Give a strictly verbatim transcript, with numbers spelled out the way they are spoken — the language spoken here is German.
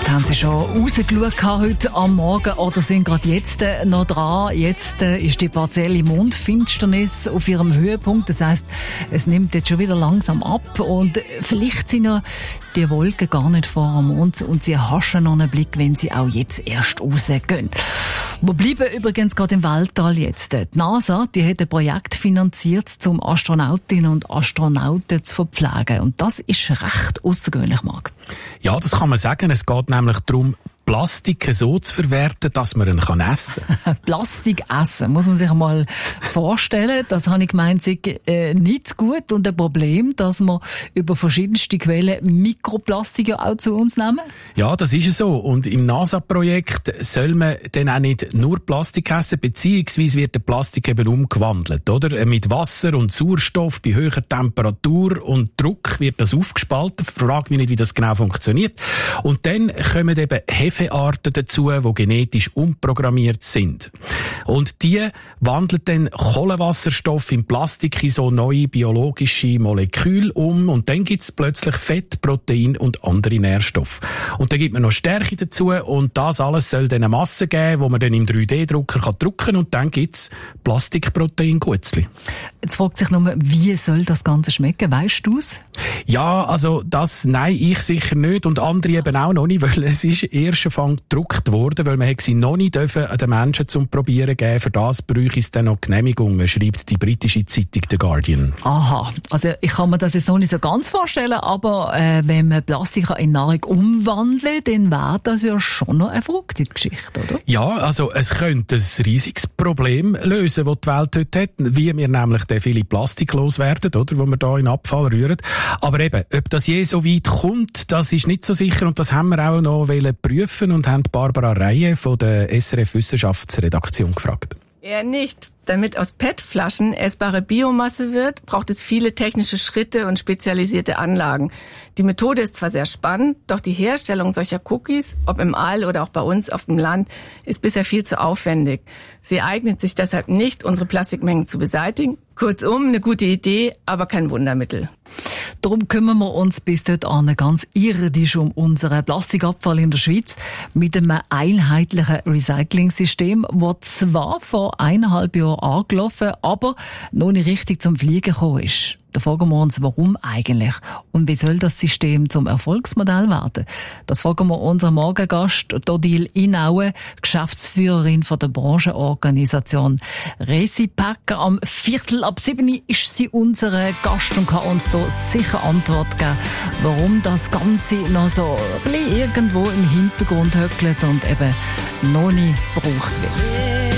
Haben Sie schon rausgeschaut heute am Morgen oder sind gerade jetzt noch dran? Jetzt ist die partielle Mondfinsternis auf ihrem Höhepunkt. Das heisst, es nimmt jetzt schon wieder langsam ab und vielleicht sind ja die Wolken gar nicht vor dem Mond und sie haschen noch einen Blick, wenn sie auch jetzt erst rausgehen. Wir bleiben übrigens gerade im Weltall jetzt. Die NASA, die hat ein Projekt finanziert, um Astronautinnen und Astronauten zu verpflegen. Und das ist recht außergewöhnlich, Marc. Ja, das kann man sagen. Es geht nämlich darum, Plastik so zu verwerten, dass man ihn essen kann. Plastik essen, muss man sich einmal vorstellen. Das habe ich gemeint, sei äh, nicht gut und ein Problem, dass wir über verschiedenste Quellen Mikroplastik ja auch zu uns nehmen. Ja, das ist so. Und im NASA-Projekt soll man dann auch nicht nur Plastik essen, beziehungsweise wird der Plastik eben umgewandelt, oder? Mit Wasser und Sauerstoff bei höherer Temperatur und Druck wird das aufgespalten. Frag mich nicht, wie das genau funktioniert. Und dann kommen eben Hefearten dazu, die genetisch umprogrammiert sind. Und die wandeln dann Kohlenwasserstoff in Plastik in so neue biologische Moleküle um und dann gibt es plötzlich Fett, Protein und andere Nährstoffe. Und dann gibt man noch Stärke dazu und das alles soll dann eine Masse geben, die man dann im drei D Drucker drucken kann und dann gibt es Plastikprotein-Gutzli. Jetzt fragt sich nur, wie soll das Ganze schmecken? Weisst du es? Ja, also das, nein, ich sicher nicht und andere eben auch noch nicht, weil es ist erst Anfang gedruckt worden, weil man sie noch nicht dürfen an den Menschen zum Probieren geben. Für das bräuchte es dann noch Genehmigungen, schreibt die britische Zeitung The Guardian. Aha, also ich kann mir das jetzt noch nicht so ganz vorstellen, aber äh, wenn man Plastik in Nahrung umwandeln, dann wäre das ja schon noch eine verrückte Geschichte, oder? Ja, also es könnte ein riesiges Problem lösen, das die Welt heute hat, wie wir nämlich den viele Plastik loswerden, oder, wo wir da in Abfall rühren. Aber eben, ob das je so weit kommt, das ist nicht so sicher und das haben wir auch noch prüfen und haben Barbara Reihe von der S R F Wissenschaftsredaktion gefragt. Eher nicht. Damit aus P E T-Flaschen essbare Biomasse wird, braucht es viele technische Schritte und spezialisierte Anlagen. Die Methode ist zwar sehr spannend, doch die Herstellung solcher Cookies, ob im All oder auch bei uns auf dem Land, ist bisher viel zu aufwendig. Sie eignet sich deshalb nicht, unsere Plastikmengen zu beseitigen. Kurzum, eine gute Idee, aber kein Wundermittel. Darum kümmern wir uns bis dahin ganz irdisch um unseren Plastikabfall in der Schweiz mit einem einheitlichen Recycling-System, das zwar vor eineinhalb Jahren angelaufen, aber noch nicht richtig zum Fliegen gekommen ist. Da fragen wir uns, warum eigentlich? Und wie soll das System zum Erfolgsmodell werden? Das fragen wir unseren Morgengast, Odile Inaue, Geschäftsführerin von der Branchenorganisation Recipac. Am Viertel ab sieben ist sie unser Gast und kann uns da sicher Antwort geben, warum das Ganze noch so ein bisschen irgendwo im Hintergrund höckelt und eben noch nicht gebraucht wird.